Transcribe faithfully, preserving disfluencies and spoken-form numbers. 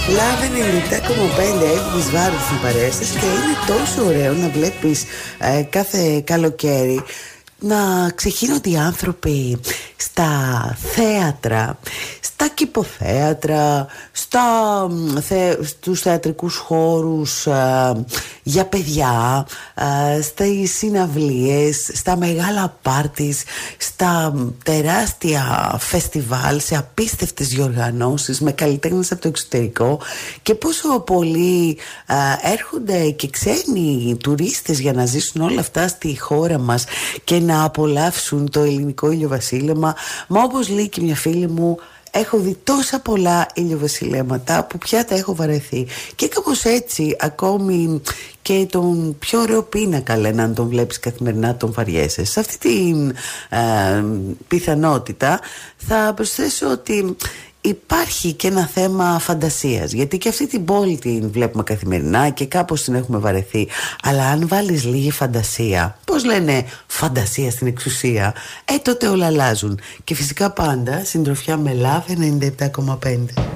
Λάβε ενενήντα επτά κόμμα πέντε Εύγης Βάρου στην παρέα σας και είναι τόσο ωραίο να βλέπεις ε, κάθε καλοκαίρι να ξεχύνονται οι άνθρωποι στα θέατρα, στα κηποθέατρα, στα, θε, στους θεατρικούς χώρους ε, για παιδιά, ε, στις συναυλίες, στα μεγάλα πάρτις, στα τεράστια φεστιβάλ, σε απίστευτες διοργανώσεις με καλλιτέχνες από το εξωτερικό, και πόσο πολλοί ε, έρχονται και ξένοι τουρίστες για να ζήσουν όλα αυτά στη χώρα μας και να απολαύσουν το ελληνικό ηλιοβασίλεμα. Μα όπως λέει και μια φίλη μου, έχω δει τόσα πολλά ηλιοβασιλέματα που πια τα έχω βαρεθεί. Και κάπως έτσι ακόμη και τον πιο ωραίο πίνακα, λένε, αν τον βλέπεις καθημερινά τον βαριέσαι. Σε αυτή την ε, πιθανότητα θα προσθέσω ότι υπάρχει και ένα θέμα φαντασίας, γιατί και αυτή την πόλη την βλέπουμε καθημερινά και κάπως την έχουμε βαρεθεί. Αλλά αν βάλεις λίγη φαντασία, πώς λένε, φαντασία στην εξουσία, ε τότε όλα αλλάζουν. Και φυσικά πάντα συντροφιά με Love ενενήντα επτά κόμμα πέντε.